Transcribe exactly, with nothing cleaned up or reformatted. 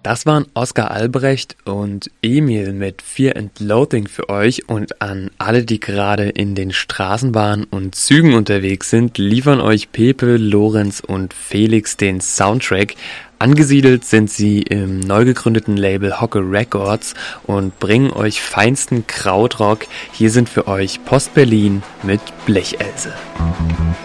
Das waren Oskar Albrecht und Emil mit Fear and Loathing für euch, und an alle, die gerade in den Straßenbahnen und Zügen unterwegs sind, liefern euch Pepe, Lorenz und Felix den Soundtrack. Angesiedelt sind sie im neu gegründeten Label Hocke Records und bringen euch feinsten Krautrock. Hier sind für euch Post Berlin mit Blechelse.